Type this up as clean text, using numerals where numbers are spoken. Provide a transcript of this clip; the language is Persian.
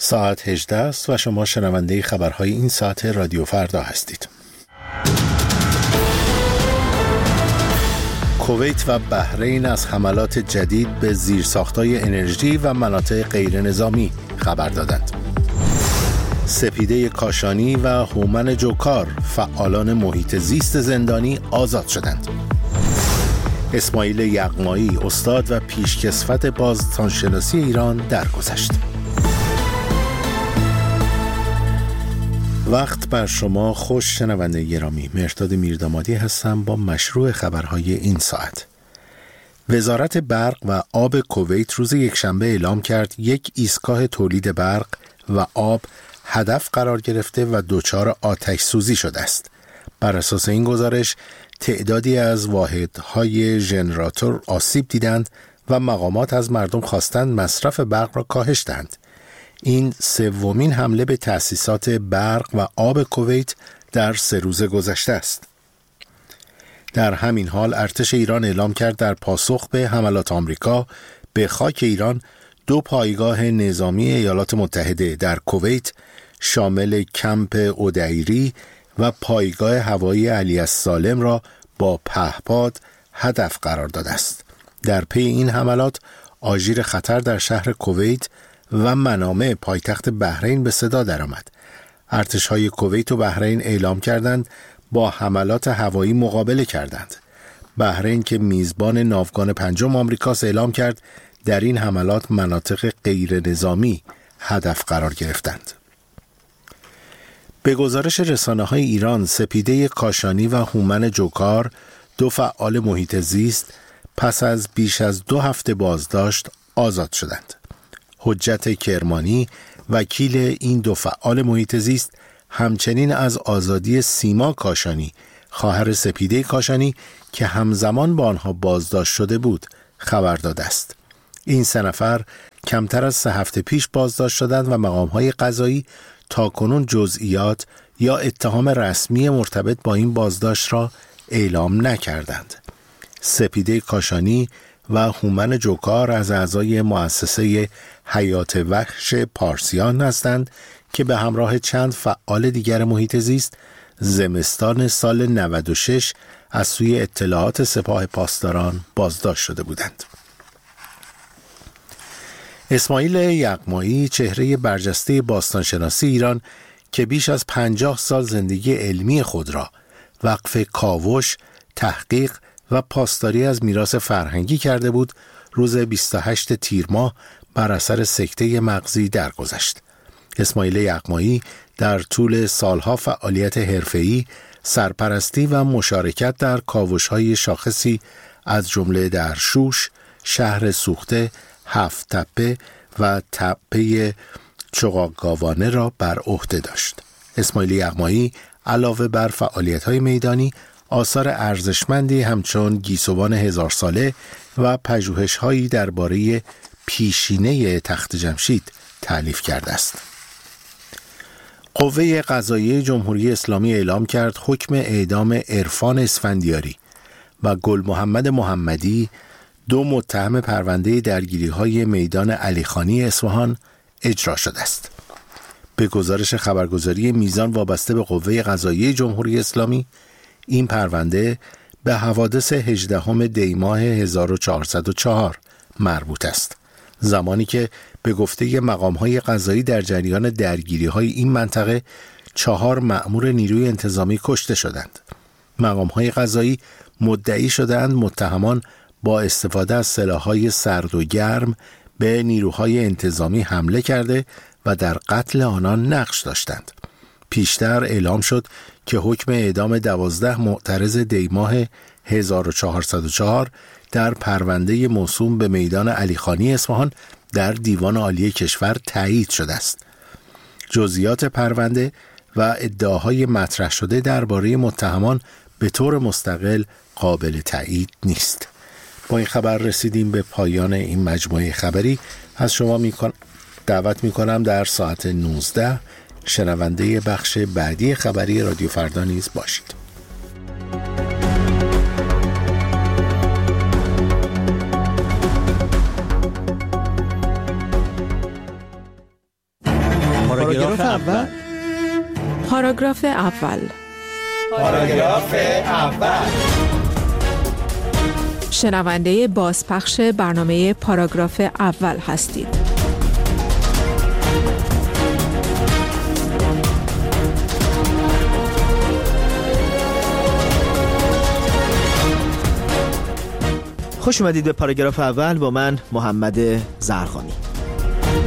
ساعت 18 است و شما شنونده خبرهای این ساعت رادیو فردا هستید. کویت و بحرین از حملات جدید به زیرساخت‌های انرژی و مناطق غیر نظامی خبر دادند. سپیده کاشانی و هومن جوکار فعالان محیط زیست زندانی آزاد شدند. اسماعیل یغمایی استاد و پیشکسوت باستانشناسی ایران درگذشت. وقت بر شما خوش شنونده گرامی، مهرداد میردامادی هستم با مشروع خبرهای این ساعت. وزارت برق و آب کویت روز یکشنبه اعلام کرد یک ایستگاه تولید برق و آب هدف قرار گرفته و دچار آتش سوزی شده است. بر اساس این گزارش تعدادی از واحدهای ژنراتور آسیب دیدند و مقامات از مردم خواستند مصرف برق را کاهش دهند. این سومین حمله به تأسیسات برق و آب کویت در 3 روز گذشته است. در همین حال ارتش ایران اعلام کرد در پاسخ به حملات آمریکا به خاک ایران 2 پایگاه نظامی ایالات متحده در کویت شامل کمپ اودعیری و پایگاه هوایی علی السالم را با پهپاد هدف قرار داده است. در پی این حملات آژیر خطر در شهر کویت و منامه پایتخت بحرین به صدا درآمد. ارتش‌های کویت و بحرین اعلام کردند با حملات هوایی مقابله کردند. بحرین که میزبان ناوگان 5 آمریکاست اعلام کرد در این حملات مناطق غیر نظامی هدف قرار گرفتند. به گزارش رسانه‌های ایران، سپیده کاشانی و هومن جوکار 2 فعال محیط زیست پس از بیش از 2 هفته بازداشت آزاد شدند. حجت کرمانی وکیل این 2 فعال محیط زیست همچنین از آزادی سیما کاشانی خواهر سپیده کاشانی که همزمان با آنها بازداشت شده بود خبر داده است. این 3 نفر کمتر از 3 هفته پیش بازداشت شدند و مقام‌های قضایی تاکنون جزئیات یا اتهام رسمی مرتبط با این بازداشت را اعلام نکردند. سپیده کاشانی و هومن جوکار از اعضای مؤسسه حیات وحش پارسیان هستند که به همراه چند فعال دیگر محیط زیست زمستان سال 96 از سوی اطلاعات سپاه پاسداران بازداشت شده بودند. اسماعیل یغمایی چهره برجسته باستانشناسی ایران که بیش از 50 سال زندگی علمی خود را وقف کاوش، تحقیق و پاسداری از میراث فرهنگی کرده بود، روز 28 تیر ماه بر اثر سکته مغزی درگذشت. اسماعیل یغمایی در طول سالها فعالیت حرفه‌ای، سرپرستی و مشارکت در کاوش‌های شاخصی از جمله در شوش، شهر سوخته، 7 تپه و تپه چغاگاوانه را بر عهده داشت. اسماعیل یغمایی علاوه بر فعالیت‌های میدانی، آثار ارزشمندی همچون گیسوان 1000 ساله و پژوهش‌هایی درباره پیشینه تخت جمشید تألیف کرده است. قوه قضاییه جمهوری اسلامی اعلام کرد حکم اعدام عرفان اسفندیاری و گل محمد محمدی 2 متهم پرونده درگیری‌های میدان علیخانی اصفهان اجرا شده است. به گزارش خبرگزاری میزان وابسته به قوه قضاییه جمهوری اسلامی، این پرونده به حوادث 18 دی ماه 1404 مربوط است، زمانی که به گفته مقام‌های قضایی در جریان درگیری‌های این منطقه 4 مأمور نیروی انتظامی کشته شدند. مقام‌های قضایی مدعی شدند متهمان با استفاده از سلاح‌های سرد و گرم به نیروهای انتظامی حمله کرده و در قتل آنان نقش داشتند. پیشتر اعلام شد که حکم اعدام 12 معترض دی ماه 1404 در پرونده موسوم به میدان علیخانی اصفهان در دیوان عالی کشور تایید شده است. جزئیات پرونده و ادعاهای مطرح شده درباره متهمان به طور مستقل قابل تایید نیست. با این خبر رسیدیم به پایان این مجموعه خبری. از شما دعوت می‌کنم در ساعت 19 شنونده بخش بعدی خبری رادیو فردا نیز باشید. پاراگراف اول. پاراگراف اول. پاراگراف اول. شنونده بازپخش برنامه پاراگراف اول هستید. خوش اومدید به پاراگراف اول با من محمد زرخانی.